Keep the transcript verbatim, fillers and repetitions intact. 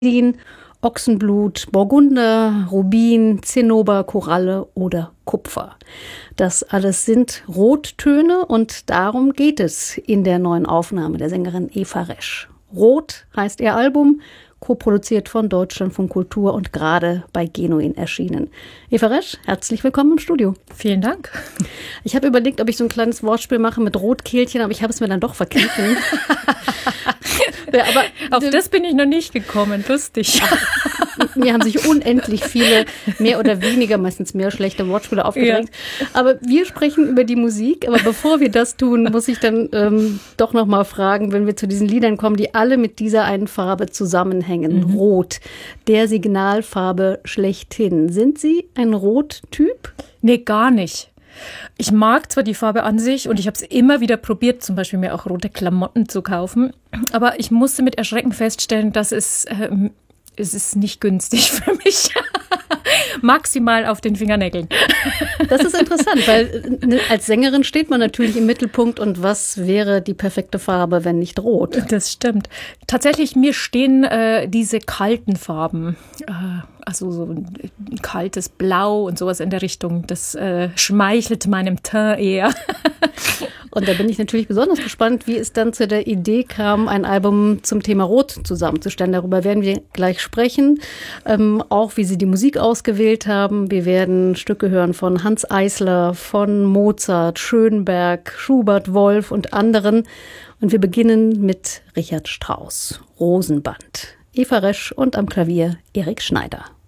Ochsenblut, Burgunder, Rubin, Zinnober, Koralle oder Kupfer. Das alles sind Rottöne und darum geht es in der neuen Aufnahme der Sängerin Eva Resch. Rot heißt ihr Album, co-produziert von Deutschlandfunk Kultur und gerade bei Genuin erschienen. Eva Resch, herzlich willkommen im Studio. Vielen Dank. Ich habe überlegt, ob ich so ein kleines Wortspiel mache mit Rotkehlchen, aber ich habe es mir dann doch verkniffen. Ja, aber auf das bin ich noch nicht gekommen, lustig. Ach, mir haben sich unendlich viele, mehr oder weniger, meistens mehr schlechte Wortspiele aufgedrängt. Ja. Aber wir sprechen über die Musik. Aber bevor wir das tun, muss ich dann ähm, doch noch mal fragen, wenn wir zu diesen Liedern kommen, die alle mit dieser einen Farbe zusammenhängen. Mhm. Rot, der Signalfarbe schlechthin. Sind Sie ein Rottyp? Nee, gar nicht. Ich mag zwar die Farbe an sich und ich habe es immer wieder probiert, zum Beispiel mir auch rote Klamotten zu kaufen, aber ich musste mit Erschrecken feststellen, dass es, ähm, es ist nicht günstig für mich. Maximal auf den Fingernägeln. Das ist interessant, weil als Sängerin steht man natürlich im Mittelpunkt und was wäre die perfekte Farbe, wenn nicht rot? Das stimmt. Tatsächlich, mir stehen äh, diese kalten Farben, äh, also so ein kaltes Blau und sowas in der Richtung, das äh, schmeichelt meinem Teint eher. Und da bin ich natürlich besonders gespannt, wie es dann zu der Idee kam, ein Album zum Thema Rot zusammenzustellen. Darüber werden wir gleich sprechen, ähm, auch wie Sie die Musik ausgewählt haben. Wir werden Stücke hören von Hanns Eisler, von Mozart, Schönberg, Schubert, Wolf und anderen. Und wir beginnen mit Richard Strauss, Rosenband. Eva Resch und am Klavier Erik Schneider.